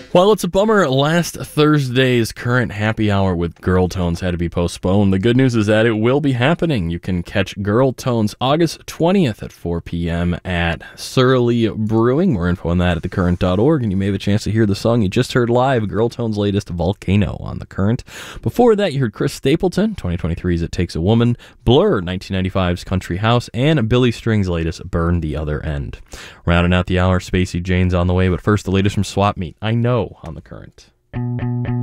Well, it's a bummer. Last Thursday's current happy hour with Girl Tones had to be postponed. The good news is that it will be happening. You can catch Girl Tones August 20th at 4 p.m. at Surly Brewing. More info on that at thecurrent.org, and you may have a chance to hear the song you just heard live, Girl Tones' latest Volcano on The Current. Before that, you heard Chris Stapleton, 2023's It Takes a Woman, Blur, 1995's Country House, and Billy String's latest, Burn the Other End. Rounding out the hour, Spacey Jane's on the way, but first, the latest from Swap Meet. I Know on The Current.